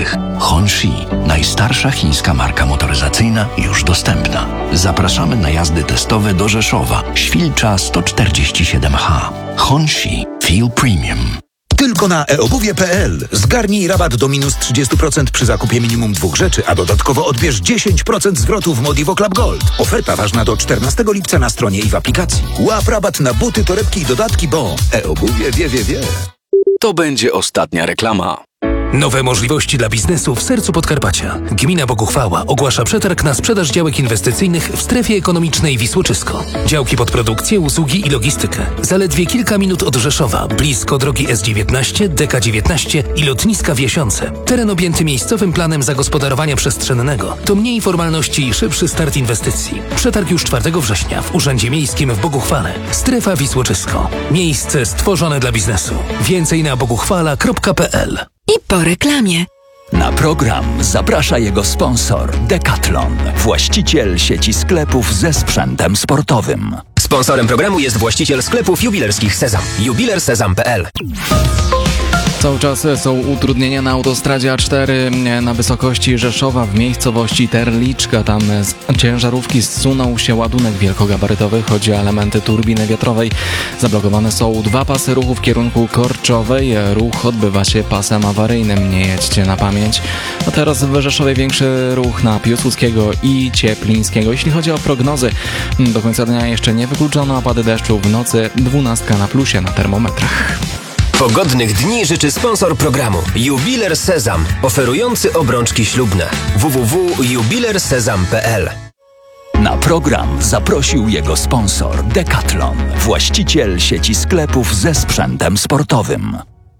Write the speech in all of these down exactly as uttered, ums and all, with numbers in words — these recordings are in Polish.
innych. Hongxi, najstarsza chińska marka motoryzacyjna, już dostępna. Zapraszamy na jazdy testowe do Rzeszowa. Świlcza sto czterdzieści siedem H. Hongxi Feel Premium. Tylko na e obuwie kropka pe el. Zgarnij rabat do minus trzydzieści procent przy zakupie minimum dwóch rzeczy, a dodatkowo odbierz dziesięć procent zwrotu w Modivo Club Gold. Oferta ważna do czternastego lipca na stronie i w aplikacji. Łap rabat na buty, torebki i dodatki, bo e-obuwie wie, wie, wie. To będzie ostatnia reklama. Nowe możliwości dla biznesu w sercu Podkarpacia. Gmina Boguchwała ogłasza przetarg na sprzedaż działek inwestycyjnych w strefie ekonomicznej Wisłoczysko. Działki pod produkcję, usługi i logistykę. Zaledwie kilka minut od Rzeszowa, blisko drogi S dziewiętnaście, D K dziewiętnaście i lotniska w Jasiące. Teren objęty miejscowym planem zagospodarowania przestrzennego. To mniej formalności i szybszy start inwestycji. Przetarg już czwartego września w Urzędzie Miejskim w Boguchwale. Strefa Wisłoczysko. Miejsce stworzone dla biznesu. Więcej na boguchwala kropka pe el. I po reklamie. Na program zaprasza jego sponsor Decathlon, właściciel sieci sklepów ze sprzętem sportowym. Sponsorem programu jest właściciel sklepów jubilerskich Sezam. jubiler sezam kropka pe el. Cały czas są utrudnienia na autostradzie A cztery na wysokości Rzeszowa w miejscowości Terliczka. Tam z ciężarówki zsunął się ładunek wielkogabarytowy. Chodzi o elementy turbiny wiatrowej. Zablokowane są dwa pasy ruchu w kierunku Korczowej. Ruch odbywa się pasem awaryjnym. Nie jedźcie na pamięć. A teraz w Rzeszowie większy ruch na Piłsudskiego i Cieplińskiego. Jeśli chodzi o prognozy, do końca dnia jeszcze nie wykluczono opady deszczu. W nocy dwunastka na plusie na termometrach. Pogodnych dni życzy sponsor programu Jubiler Sezam, oferujący obrączki ślubne. w w w kropka jubiler sezam kropka pe el. Na program zaprosił jego sponsor Decathlon, właściciel sieci sklepów ze sprzętem sportowym.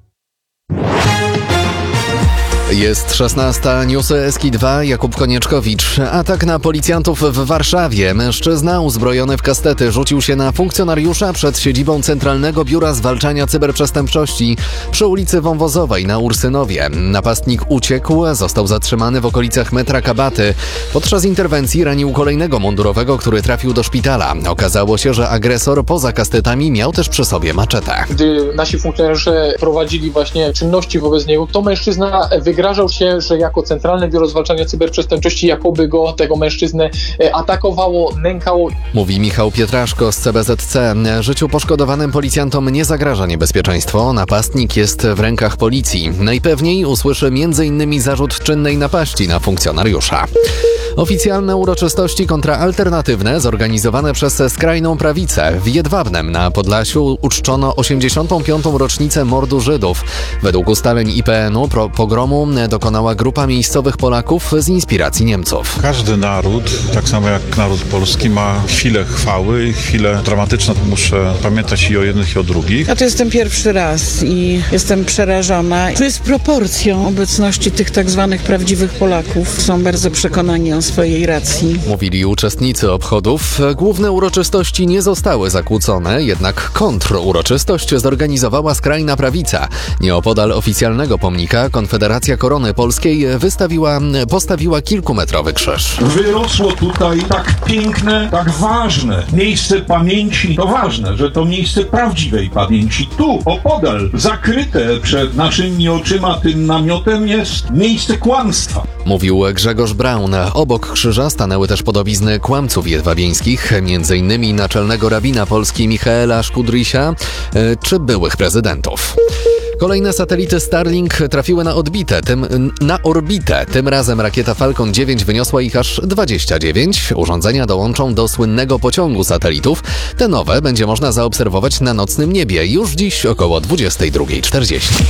Jest szesnasta, newsy S K I dwa, Jakub Konieczkowicz. Atak na policjantów w Warszawie. Mężczyzna uzbrojony w kastety rzucił się na funkcjonariusza przed siedzibą Centralnego Biura Zwalczania Cyberprzestępczości przy ulicy Wąwozowej na Ursynowie. Napastnik uciekł, został zatrzymany w okolicach metra Kabaty. Podczas interwencji ranił kolejnego mundurowego, który trafił do szpitala. Okazało się, że agresor poza kastetami miał też przy sobie maczetę. Gdy nasi funkcjonariusze prowadzili właśnie czynności wobec niego, to mężczyzna wygrał. Wygrażał się, że jako Centralne Biuro Zwalczania Cyberprzestępczości jakoby go, tego mężczyznę, atakowało, nękało. Mówi Michał Pietraszko z C B Z C. Życiu poszkodowanym policjantom nie zagraża niebezpieczeństwo. Napastnik jest w rękach policji. Najpewniej usłyszy między innymi zarzut czynnej napaści na funkcjonariusza. Oficjalne uroczystości kontraalternatywne zorganizowane przez skrajną prawicę w Jedwabnem na Podlasiu uczczono osiemdziesiątą piątą rocznicę mordu Żydów. Według ustaleń I P N-u pro pogromu dokonała grupa miejscowych Polaków z inspiracji Niemców. Każdy naród, tak samo jak naród polski, ma chwilę chwały i chwilę dramatyczne. Muszę pamiętać i o jednych, i o drugich. Ja to jestem pierwszy raz i jestem przerażona dysproporcją obecności tych tak zwanych prawdziwych Polaków. Są bardzo przekonani o swojej racji. Mówili uczestnicy obchodów. Główne uroczystości nie zostały zakłócone, jednak kontruroczystość zorganizowała skrajna prawica. Nieopodal oficjalnego pomnika Konfederacja Korony Polskiej wystawiła, postawiła kilkumetrowy krzyż. Wyrosło tutaj tak piękne, tak ważne miejsce pamięci. To ważne, że to miejsce prawdziwej pamięci. Tu, opodal, zakryte przed naszymi oczyma tym namiotem jest miejsce kłamstwa. Mówił Grzegorz Braun. Obok krzyża stanęły też podobizny kłamców jedwabieńskich, między innymi naczelnego rabina Polski Michaela Szkudrysia czy byłych prezydentów. Kolejne satelity Starlink trafiły na odbitę, tym, na orbitę. Tym razem rakieta Falcon dziewięć wyniosła ich aż dwadzieścia dziewięć. Urządzenia dołączą do słynnego pociągu satelitów. Te nowe będzie można zaobserwować na nocnym niebie już dziś około dwudziestej drugiej czterdzieści.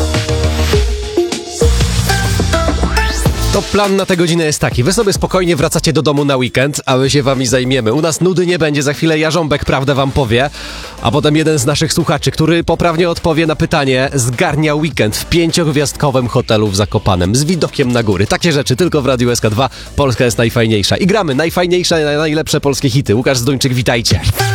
To plan na tę godzinę jest taki. Wy sobie spokojnie wracacie do domu na weekend, a my się wami zajmiemy. U nas nudy nie będzie, za chwilę Jarząbek prawdę wam powie, a potem jeden z naszych słuchaczy, który poprawnie odpowie na pytanie, zgarnia weekend w pięciogwiazdkowym hotelu w Zakopanem z widokiem na góry. Takie rzeczy tylko w Radiu S K dwa. Polska jest najfajniejsza. I gramy najfajniejsze, najlepsze polskie hity. Łukasz Zduńczyk, witajcie.